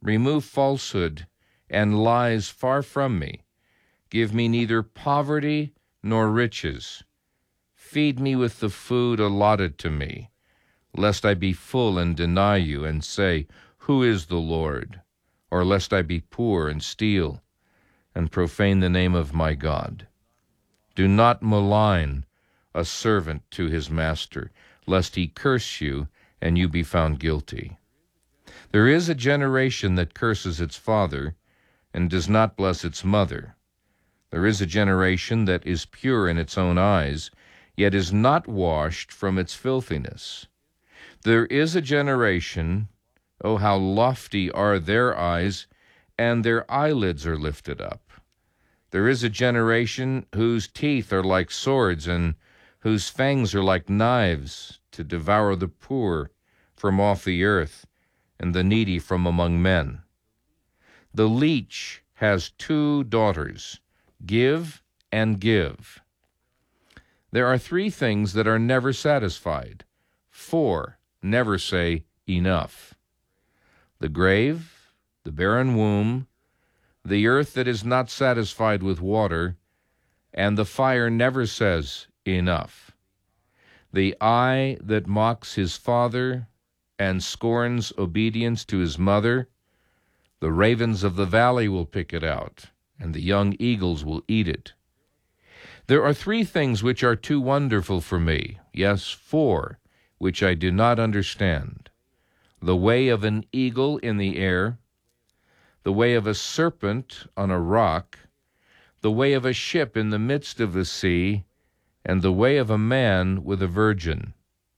Remove falsehood and lies far from me. Give me neither poverty nor riches. Feed me with the food allotted to me, lest I be full and deny you and say, Who is the Lord? Or lest I be poor and steal and profane the name of my God. Do not malign a servant to his master, lest he curse you and you be found guilty. There is a generation that curses its father and does not bless its mother. There is a generation that is pure in its own eyes, yet is not washed from its filthiness. There is a generation, oh, how lofty are their eyes, and their eyelids are lifted up. There is a generation whose teeth are like swords, and whose fangs are like knives, to devour the poor from off the earth, and the needy from among men. The leech has 2 daughters, give and give. There are 3 things that are never satisfied. 4 never say enough. The grave, the barren womb, the earth that is not satisfied with water, and the fire never says enough. The eye that mocks his father and scorns obedience to his mother, the ravens of the valley will pick it out, and the young eagles will eat it. There are 3 things which are too wonderful for me, yes, 4, which I do not understand. The way of an eagle in the air, the way of a serpent on a rock, the way of a ship in the midst of the sea, and the way of a man with a virgin.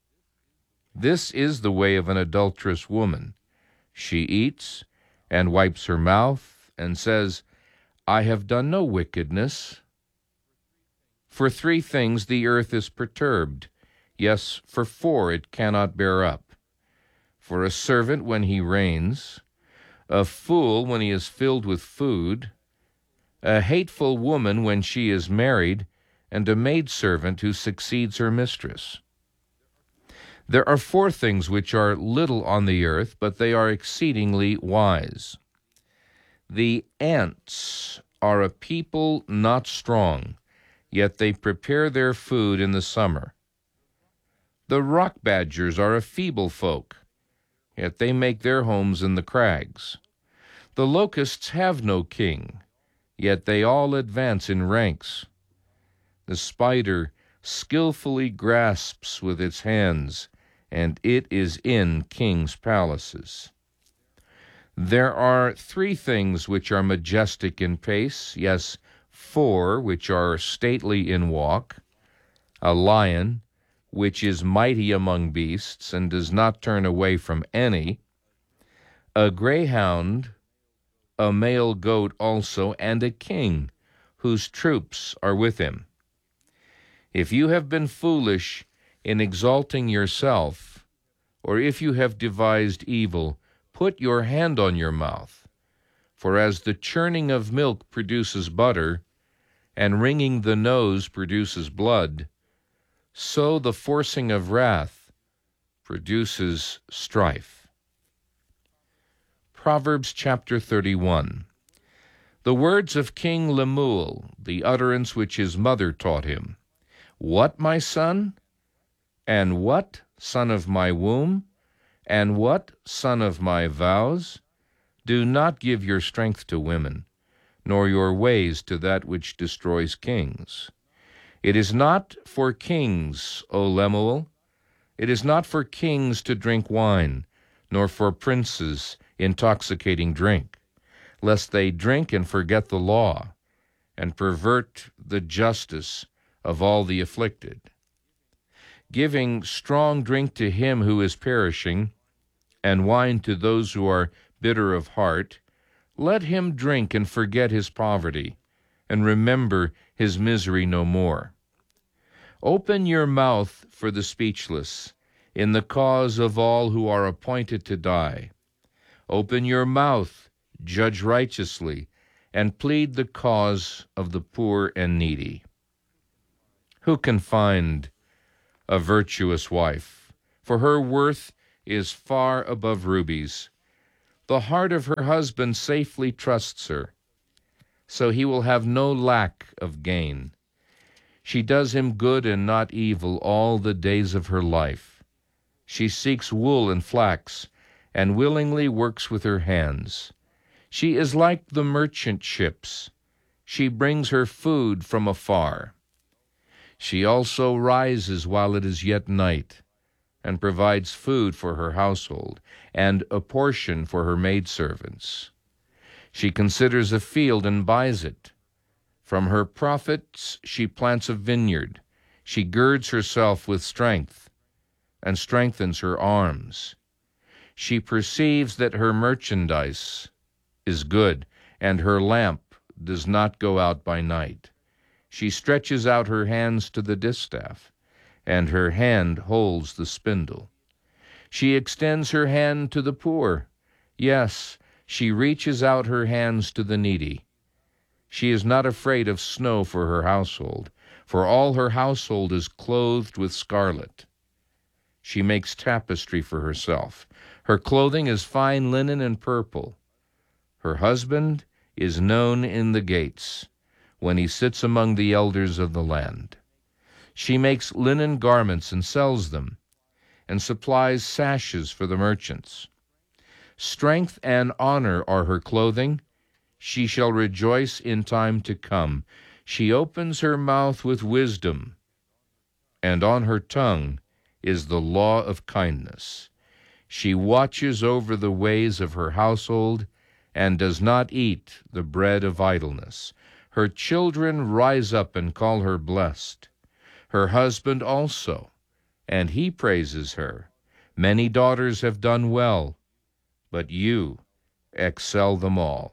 This is the way of an adulterous woman. She eats and wipes her mouth and says, I have done no wickedness. For 3 things the earth is perturbed. Yes, for 4 it cannot bear up. For a servant when he reigns, a fool when he is filled with food, a hateful woman when she is married, and a maidservant who succeeds her mistress. There are 4 things which are little on the earth, but they are exceedingly wise. The ants are a people not strong, yet they prepare their food in the summer. The rock badgers are a feeble folk, yet they make their homes in the crags. The locusts have no king, yet they all advance in ranks. The spider skillfully grasps with its hands, and it is in kings' palaces. There are 3 things which are majestic in pace, yes, 4 which are stately in walk: a lion, which is mighty among beasts and does not turn away from any, a greyhound, a male goat also, and a king, whose troops are with him. If you have been foolish in exalting yourself, or if you have devised evil, put your hand on your mouth. For as the churning of milk produces butter, and wringing the nose produces blood, so the forcing of wrath produces strife. Proverbs chapter 31. The words of King Lemuel, the utterance which his mother taught him. What, my son? And what, son of my womb? And what, son of my vows? Do not give your strength to women, nor your ways to that which destroys kings. It is not for kings, O Lemuel, it is not for kings to drink wine, nor for princes intoxicating drink, lest they drink and forget the law, and pervert the justice of all the afflicted. Giving strong drink to him who is perishing, and wine to those who are bitter of heart, let him drink and forget his poverty, and remember his misery no more. Open your mouth for the speechless, in the cause of all who are appointed to die. Open your mouth, judge righteously, and plead the cause of the poor and needy. Who can find a virtuous wife? For her worth is far above rubies. The heart of her husband safely trusts her, so he will have no lack of gain. She does him good and not evil all the days of her life. She seeks wool and flax, and willingly works with her hands. She is like the merchant ships. She brings her food from afar. She also rises while it is yet night, and provides food for her household, and a portion for her maidservants. She considers a field and buys it. From her profits she plants a vineyard. She girds herself with strength, and strengthens her arms. She perceives that her merchandise is good, and her lamp does not go out by night. She stretches out her hands to the distaff, and her hand holds the spindle. She extends her hand to the poor. Yes, she reaches out her hands to the needy. She is not afraid of snow for her household, for all her household is clothed with scarlet. She makes tapestry for herself. Her clothing is fine linen and purple. Her husband is known in the gates, when he sits among the elders of the land. She makes linen garments and sells them, and supplies sashes for the merchants. Strength and honor are her clothing. She shall rejoice in time to come. She opens her mouth with wisdom, and on her tongue is the law of kindness. She watches over the ways of her household, and does not eat the bread of idleness. Her children rise up and call her blessed. Her husband also, and he praises her. Many daughters have done well, but you excel them all.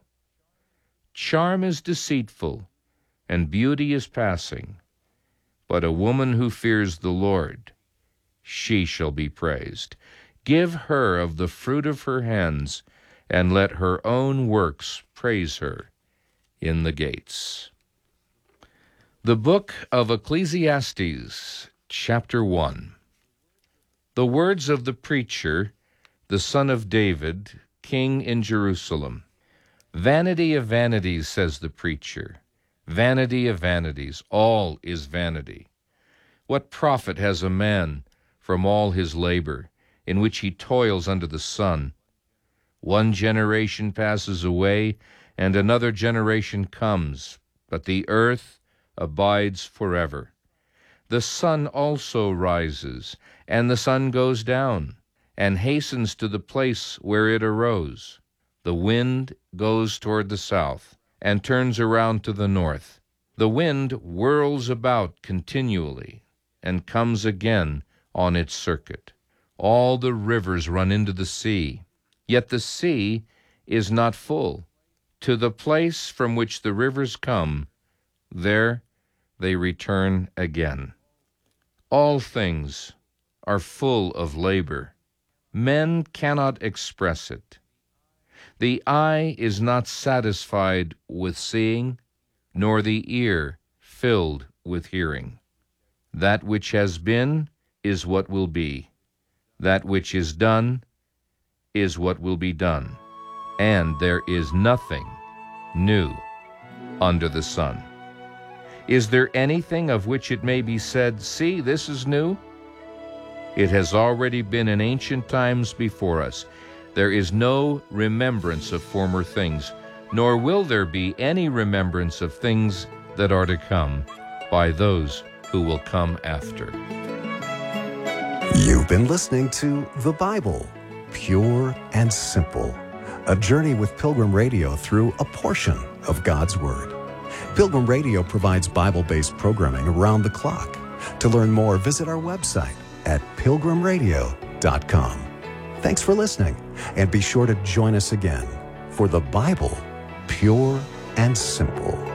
Charm is deceitful, and beauty is passing, but a woman who fears the Lord, she shall be praised. Give her of the fruit of her hands, and let her own works praise her in the gates. The Book of Ecclesiastes, Chapter 1. The words of the preacher, the son of David, king in Jerusalem. Vanity of vanities, says the preacher. Vanity of vanities, all is vanity. What profit has a man from all his labor, in which he toils under the sun? One generation passes away, and another generation comes, but the earth abides forever. The sun also rises, and the sun goes down, and hastens to the place where it arose. The wind goes toward the south, and turns around to the north. The wind whirls about continually, and comes again on its circuit. All the rivers run into the sea, yet the sea is not full. To the place from which the rivers come, there they return again. All things are full of labor. Men cannot express it. The eye is not satisfied with seeing, nor the ear filled with hearing. That which has been is what will be. That which is done is what will be done. And there is nothing new under the sun. Is there anything of which it may be said, "See, this is new"? It has already been in ancient times before us. There is no remembrance of former things, nor will there be any remembrance of things that are to come by those who will come after. You've been listening to The Bible, Pure and Simple, a journey with Pilgrim Radio through a portion of God's Word. Pilgrim Radio provides Bible-based programming around the clock. To learn more, visit our website at pilgrimradio.com. Thanks for listening, and be sure to join us again for The Bible, Pure and Simple.